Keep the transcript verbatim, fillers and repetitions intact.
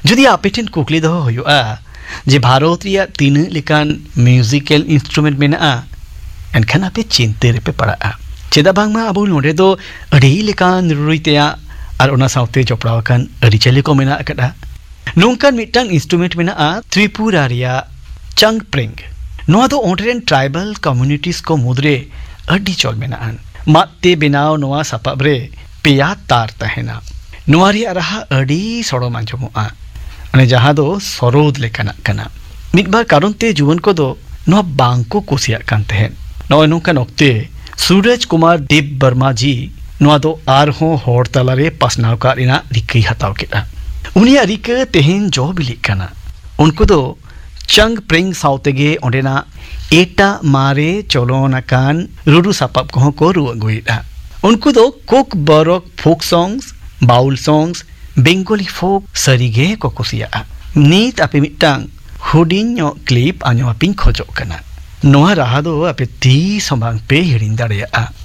जुदी आपे ठेन कुकली दो हुआ जे भारत रिया तीन लेकान म्यूजिकल इंस्ट्रूमेंट मेना एनखान आपे चिंते रे पे पड़ा चेदा बांगमा अबो नोडे दो अड़ी लेकान रुइतेया और ओना साउते जोपड़ावकान अरिचले को मेना अकड़ा नोंकान मिटांग इंस्ट्रूमेंट मेना त्रिपुरा रिया चंगप्रिंग नोआ दो ओंटरेन ट्राइबल कम्युनिटीज को मुद्रे अड़ी चोल मेना आन माते बिनाव नोआ सपाबरे पेया तार तहेना नोआ रिया रहा अड़ी सड़ो मांजोमोआ अने जहां दो सरोद लेकाना कना मिदबार कारण ते जुवन को दो नोआ बांको कुसिया कान तहेन नोआ नोंकान ओक्ते सूरज कुमार देव वर्मा जी नोआ दो आरहों होड़ तलारे पासनाव का रिना रिकई हताव केटा उनिया रिका तेहेन जो बिलिक कना उनको दो चंग प्रिंग साउतेगे ओंडेना एटा मारे चलोनाकान रुरु सापाब को को रु अगुइदा उनको दो कोक बरक folk songs bowl songs Bengali फोक सरीगे को कुसिया नीत आपे मिटांग हुडिंग क्लिप आño पिंग खोजो कना नोआ रहा दो आपे ती संबांग पे हिड़िन दाड़ेया